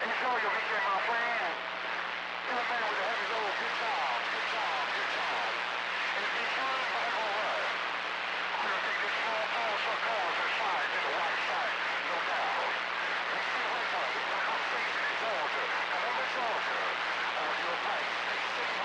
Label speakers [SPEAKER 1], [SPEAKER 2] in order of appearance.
[SPEAKER 1] Enjoy your weekend, my friend. You're a man with a heavy load, good job.